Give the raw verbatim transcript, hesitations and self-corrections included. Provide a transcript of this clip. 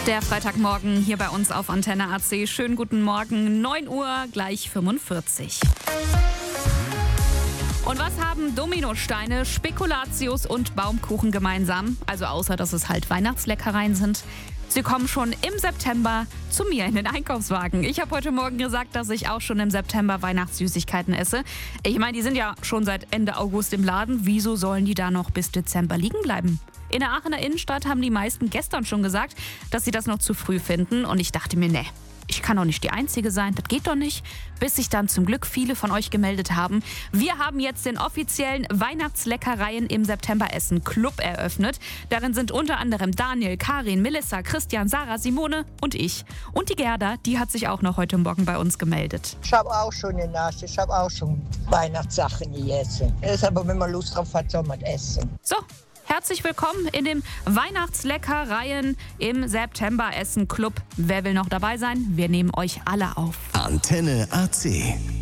Der Freitagmorgen hier bei uns auf Antenne A C. Schönen guten Morgen, neun Uhr, gleich fünfundvierzig. Und was haben Dominosteine, Spekulatius und Baumkuchen gemeinsam? Also außer, dass es halt Weihnachtsleckereien sind. Sie kommen schon im September zu mir in den Einkaufswagen. Ich habe heute Morgen gesagt, dass ich auch schon im September Weihnachtssüßigkeiten esse. Ich meine, die sind ja schon seit Ende August im Laden. Wieso sollen die da noch bis Dezember liegen bleiben? In der Aachener Innenstadt haben die meisten gestern schon gesagt, dass sie das noch zu früh finden. Und ich dachte mir, ne, ich kann doch nicht die Einzige sein, das geht doch nicht. Bis sich dann zum Glück viele von euch gemeldet haben. Wir haben jetzt den offiziellen Weihnachtsleckereien im September Essen Club eröffnet. Darin sind unter anderem Daniel, Karin, Melissa, Christian, Sarah, Simone und ich. Und die Gerda, die hat sich auch noch heute Morgen bei uns gemeldet. Ich habe auch schon eine Nase, ich habe auch schon Weihnachtssachen gegessen. Das ist aber, wenn man Lust drauf hat, soll man essen. So. Herzlich willkommen in dem Weihnachtsleckereien im September Essen Club. Wer will noch dabei sein? Wir nehmen euch alle auf. Antenne A C.